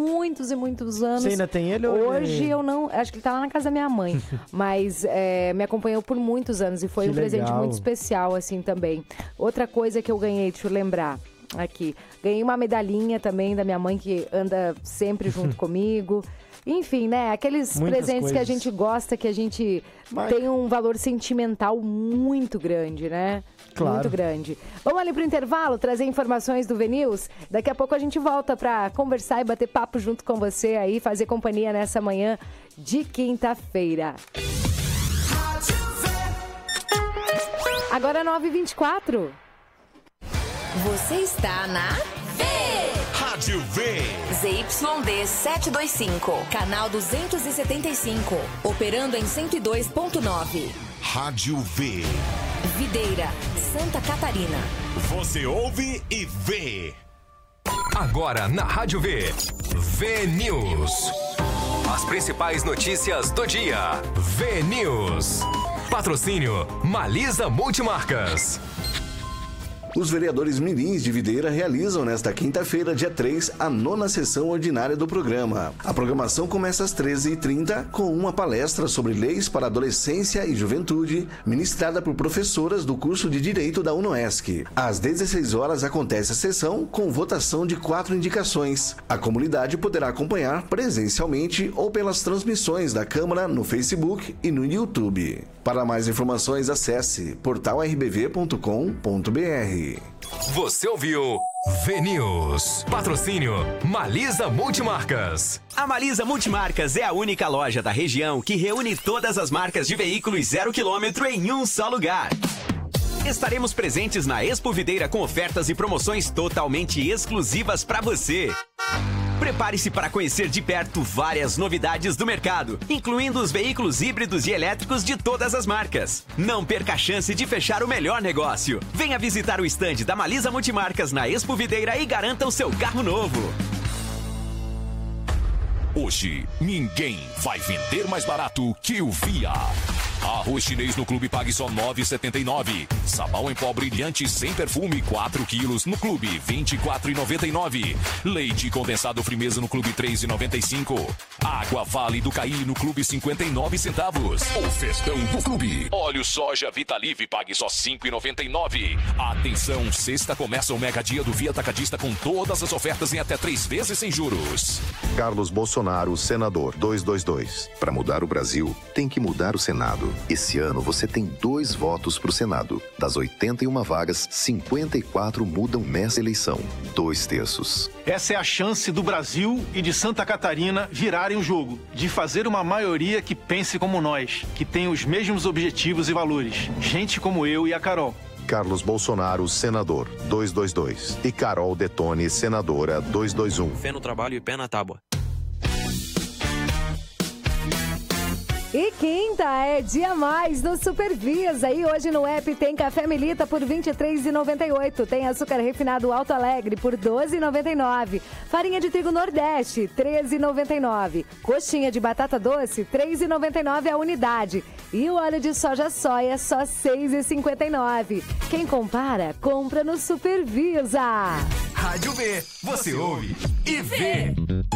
muitos e muitos anos. Você ainda tem ele? Hoje eu não... Acho que ele tá lá na casa da minha mãe. Mas me acompanhou por muitos anos e foi um presente muito especial, assim, também. Outra coisa que eu ganhei, deixa eu lembrar aqui. Ganhei uma medalhinha também da minha mãe, que anda sempre junto comigo. Enfim, né? Aqueles presentes que a gente gosta, que a gente tem um valor sentimental muito grande, né? Claro. Muito grande. Vamos ali pro intervalo, trazer informações do VNews. Daqui a pouco a gente volta para conversar e bater papo junto com você aí, fazer companhia nessa manhã de quinta-feira. Agora 9h24. Você está na Rádio V. ZYD 725, canal 275, operando em 102.9. Rádio V. Videira, Santa Catarina. Você ouve e vê. Agora na Rádio V. VNews. As principais notícias do dia. VNews. Patrocínio Malisa Multimarcas. Os vereadores mirins de Videira realizam nesta quinta-feira, dia 3, a 9ª sessão ordinária do programa. A programação começa às 13h30 com uma palestra sobre leis para adolescência e juventude, ministrada por professoras do curso de Direito da UNOESC. Às 16 horas acontece a sessão com votação de 4 indicações. A comunidade poderá acompanhar presencialmente ou pelas transmissões da Câmara no Facebook e no YouTube. Para mais informações, acesse portalrbv.com.br. Você ouviu VNews. Patrocínio Malisa Multimarcas. A Malisa Multimarcas é a única loja da região que reúne todas as marcas de veículos 0 km em um só lugar. Estaremos presentes na Expo Videira com ofertas e promoções totalmente exclusivas para você. Prepare-se para conhecer de perto várias novidades do mercado, incluindo os veículos híbridos e elétricos de todas as marcas. Não perca a chance de fechar o melhor negócio. Venha visitar o estande da Malisa Multimarcas na Expo Videira e garanta o seu carro novo. Hoje, ninguém vai vender mais barato que o Via. Arroz chinês no Clube pague só R$ 9,79. Sabão em pó brilhante sem perfume 4 quilos no Clube R$ 24,99. Leite condensado Frimeza no Clube R$ 3,95. Água Vale do Caí no Clube 59 centavos. O festão do Clube. Óleo soja Vitalive pague só R$ 5,99. Atenção, sexta começa o mega dia do Via Atacadista com todas as ofertas em até 3 vezes sem juros. Carlos Bolsonaro, senador 222. Para mudar o Brasil, tem que mudar o Senado. Esse ano você tem 2 votos para o Senado. Das 81 vagas, 54 mudam nessa eleição. 2/3. Essa é a chance do Brasil e de Santa Catarina virarem o jogo. De fazer uma maioria que pense como nós, que tem os mesmos objetivos e valores. Gente como eu e a Carol. Carlos Bolsonaro, senador 222. E Carol Detone, senadora 221. Fé no trabalho e pé na tábua. E quinta é dia mais do Supervisa. E hoje no app tem café Melita por R$ 23,98. Tem açúcar refinado Alto Alegre por R$ 12,99. Farinha de trigo Nordeste, R$ 13,99. Coxinha de batata doce, R$ 3,99 a unidade. E o óleo de soja sóia, só R$ 6,59. Quem compara, compra no Supervisa. Rádio V, você ouve e vê.